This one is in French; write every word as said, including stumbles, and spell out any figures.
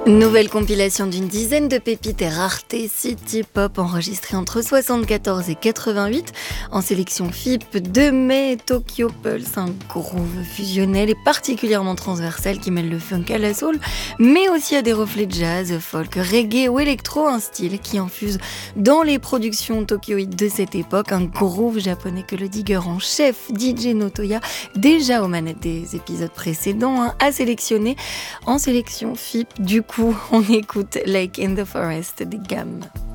Nouvelle compilation d'une dizaine de pépites et raretés city pop enregistrées entre soixante-quatorze et quatre-vingt-huit. En sélection F I P de mai, Tokyo Pulse, un groove fusionnel et particulièrement transversal qui mêle le funk à la soul, mais aussi à des reflets de jazz, folk, reggae ou électro, un style qui infuse dans les productions tokyoïdes de cette époque un groove japonais que le digger en chef D J Notoya, déjà aux manettes des épisodes précédents, hein, a sélectionné. En sélection F I P, du coup, on écoute Like in the Forest des Gammes.